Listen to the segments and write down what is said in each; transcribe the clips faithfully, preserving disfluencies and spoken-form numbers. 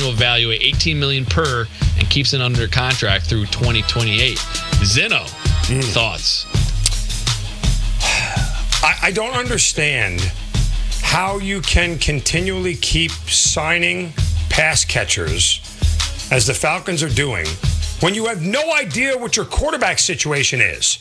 annual value at eighteen million dollars per and keeps it under contract through twenty twenty-eight. Zeno, mm. thoughts? I, I don't understand how you can continually keep signing pass catchers as the Falcons are doing when you have no idea what your quarterback situation is.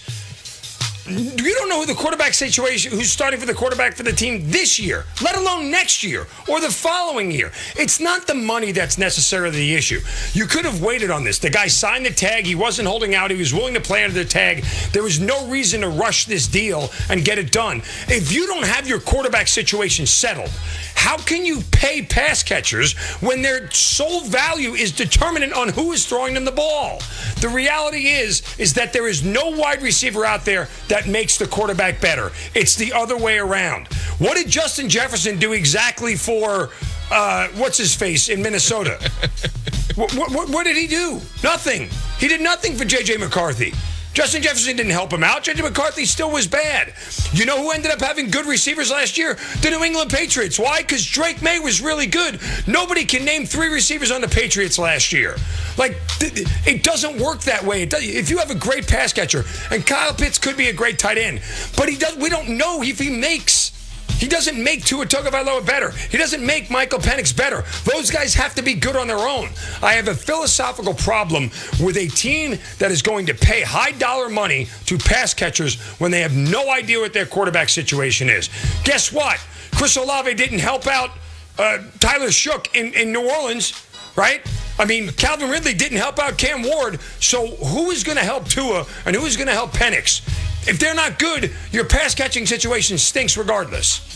You don't know who the quarterback situation, who's starting for the quarterback for the team this year, let alone next year or the following year. It's not the money that's necessarily the issue. You could have waited on this. The guy signed the tag. He wasn't holding out. He was willing to play under the tag. There was no reason to rush this deal and get it done. If you don't have your quarterback situation settled, how can you pay pass catchers when their sole value is determinant on who is throwing them the ball? The reality is, is that there is no wide receiver out there that makes the quarterback better. It's the other way around. What did Justin Jefferson do exactly for, uh, what's his face in Minnesota? what, what, what did he do? Nothing. He did nothing for J J McCarthy. Justin Jefferson didn't help him out. J J McCarthy still was bad. You know who ended up having good receivers last year? The New England Patriots. Why? Because Drake May was really good. Nobody can name three receivers on the Patriots last year. Like, it doesn't work that way. It does, if you have a great pass catcher, and Kyle Pitts could be a great tight end, but he does. We don't know if he makes. He doesn't make Tua Tagovailoa better. He doesn't make Michael Penix better. Those guys have to be good on their own. I have a philosophical problem with a team that is going to pay high dollar money to pass catchers when they have no idea what their quarterback situation is. Guess what? Chris Olave didn't help out uh, Tyler Shook in, in New Orleans, right? I mean, Calvin Ridley didn't help out Cam Ward. So who is going to help Tua and who is going to help Penix? If they're not good, your pass catching situation stinks regardless.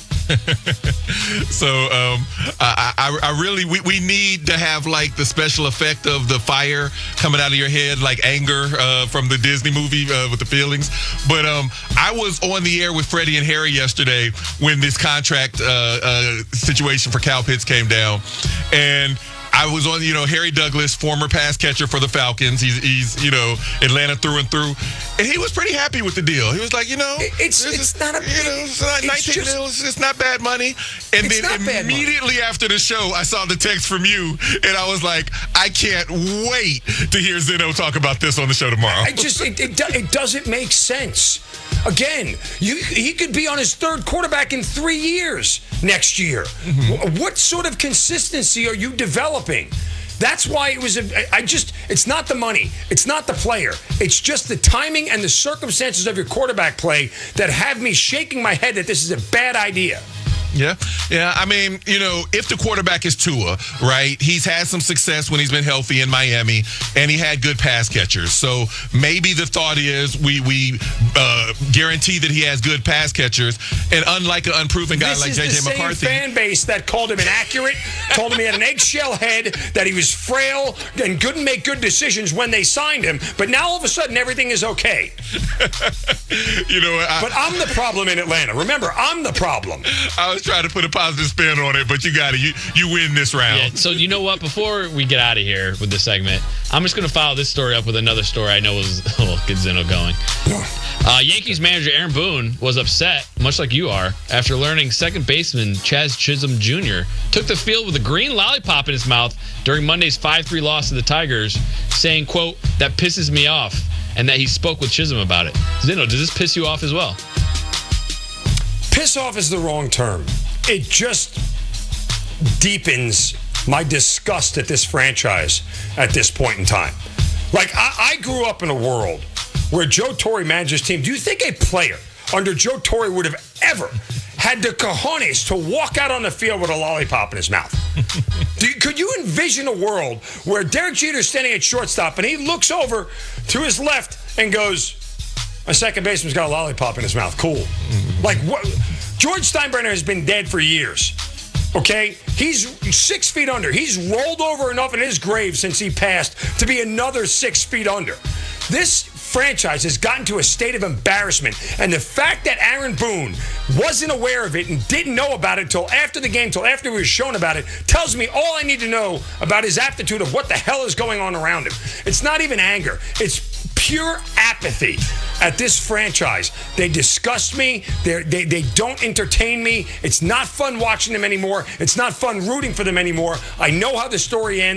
so um, I, I, I really we, we need to have like the special effect of the fire coming out of your head, like anger uh, from the Disney movie uh, with the feelings. But um, I was on the air with Freddie and Harry yesterday when this contract uh, uh, situation for Kyle Pitts came down, and I was on, you know, Harry Douglas, former pass catcher for the Falcons. He's, he's, you know, Atlanta through and through. And he was pretty happy with the deal. He was like, you know, it's it's is, not a you know, it's not it's nineteen just, mils, it's not bad money. And it's then not immediately after the show, I saw the text from you, and I was like, I can't wait to hear Zeno talk about this on the show tomorrow. I just it it, it doesn't make sense. Again, you, he could be on his third quarterback in three years next year. Mm-hmm. What sort of consistency are you developing? That's why it was, a, I just, it's not the money. It's not the player. It's just the timing and the circumstances of your quarterback play that have me shaking my head that this is a bad idea. Yeah, yeah. I mean, you know, if the quarterback is Tua, right, he's had some success when he's been healthy in Miami, and he had good pass catchers. So maybe the thought is we we uh, guarantee that he has good pass catchers, and unlike an unproven guy this like is J J the same McCarthy, fan base that called him inaccurate, told him he had an eggshell head, that he was frail and couldn't make good decisions when they signed him. But now all of a sudden everything is okay. you know, I, but I'm the problem in Atlanta. Remember, I'm the problem. I was trying to put a positive spin on it, but you got it. You you win this round. Yeah, so you know what? Before we get out of here with this segment, I'm just going to follow this story up with another story I know was a little get Zeno going. Uh, Yankees manager Aaron Boone was upset, much like you are, after learning second baseman Chaz Chisholm Junior took the field with a green lollipop in his mouth during Monday's five three loss to the Tigers, saying, quote, "That pisses me off," and that he spoke with Chisholm about it. Zeno, does this piss you off as well? Piss off is the wrong term. It just deepens my disgust at this franchise at this point in time. Like, I, I grew up in a world where Joe Torre managed his team. Do you think a player under Joe Torre would have ever had the cojones to walk out on the field with a lollipop in his mouth? Do you, could you envision a world where Derek Jeter's standing at shortstop and he looks over to his left and goes, "My second baseman's got a lollipop in his mouth. Cool." Like, what? George Steinbrenner has been dead for years. Okay? He's six feet under. He's rolled over enough in his grave since he passed to be another six feet under. This franchise has gotten to a state of embarrassment, and the fact that Aaron Boone wasn't aware of it and didn't know about it until after the game, until after we were shown about it, tells me all I need to know about his aptitude of what the hell is going on around him. It's not even anger. It's pure apathy at this franchise. They disgust me. They're, they they don't entertain me. It's not fun watching them anymore. It's not fun rooting for them anymore. I know how the story ends.